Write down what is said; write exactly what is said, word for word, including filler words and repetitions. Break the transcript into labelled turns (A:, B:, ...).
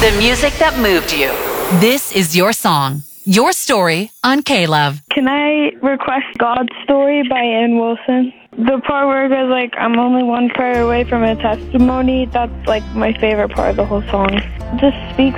A: The music that moved you. This is your song, your story on K-Love.
B: Can I request God's Story by Ann Wilson? The part where it goes like, I'm only one prayer away from a testimony, that's like my favorite part of the whole song. It just speaks